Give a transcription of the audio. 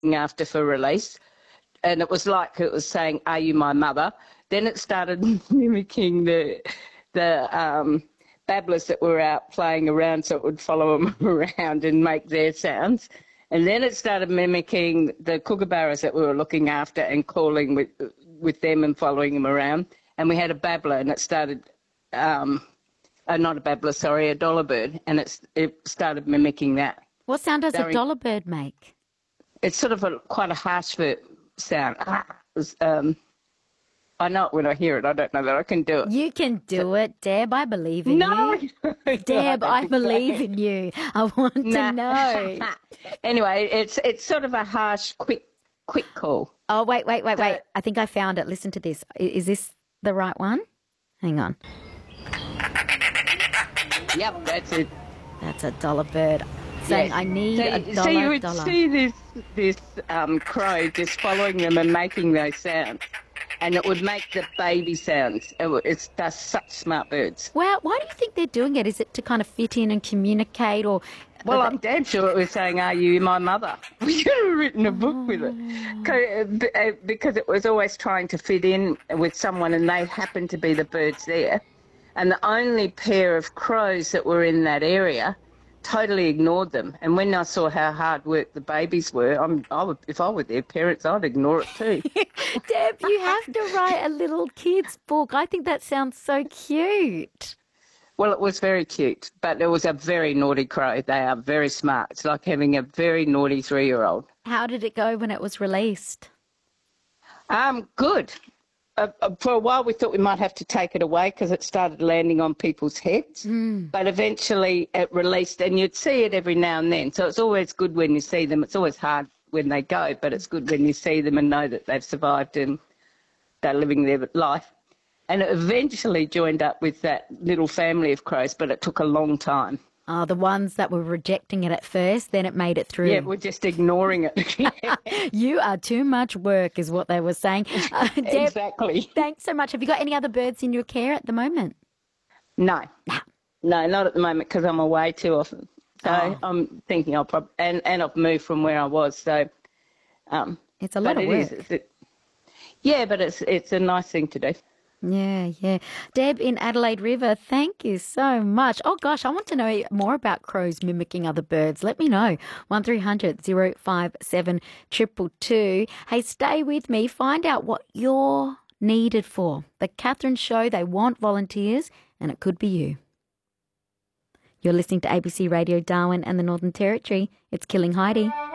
after for release. And it was like it was saying, "Are you my mother?" Then it started mimicking the babblers that were out playing around, so it would follow them around and make their sounds. And then it started mimicking the kookaburras that we were looking after and calling with them and following them around. And we had a babbler, and it started, not a babbler, sorry, a dollar bird, and it started mimicking that. What sound does a dollar bird make? It's sort of quite a harsh sound. I know it when I hear it. I don't know that I can do it. You can do it, Deb. I believe in no. you. Deb, I believe in you. I want to know. Anyway, it's sort of a harsh, quick call. Oh, wait. I think I found it. Listen to this. Is this the right one? Hang on. Yep, that's it. That's a dollar bird saying, yes. I need a dollar. So you would see this crow just following them and making those sounds. And it would make the baby sounds. It does such smart birds. Wow, why do you think they're doing it? Is it to kind of fit in and communicate, or? Well, I'm damn sure it was saying, "Are you my mother?" We could have written a book with it, because it was always trying to fit in with someone, and they happened to be the birds there. And the only pair of crows that were in that area totally ignored them. And when I saw how hard work the babies were, if I were their parents, I'd ignore it too. Deb, you have to write a little kid's book. I think that sounds so cute. Well, it was very cute, but it was a very naughty crow. They are very smart. It's like having a very naughty 3-year-old. How did it go when it was released? Good. For a while we thought we might have to take it away because it started landing on people's heads, but eventually it released, and you'd see it every now and then. So it's always good when you see them. It's always hard when they go, but it's good when you see them and know that they've survived and they're living their life. And it eventually joined up with that little family of crows, but it took a long time. Oh, the ones that were rejecting it at first, then it made it through. Yeah, we're just ignoring it. You are too much work is what they were saying. Deb, exactly. Thanks so much. Have you got any other birds in your care at the moment? No. No, not at the moment because I'm away too often. So I'm thinking I'll probably, and I've moved from where I was. So it's a lot of work. Yeah, but it's a nice thing to do. Yeah. Deb in Adelaide River, thank you so much. Oh, gosh, I want to know more about crows mimicking other birds. Let me know. 1300 057 222. Hey, stay with me. Find out what you're needed for. The Catherine Show, they want volunteers, and it could be you. You're listening to ABC Radio Darwin and the Northern Territory. It's Killing Heidi.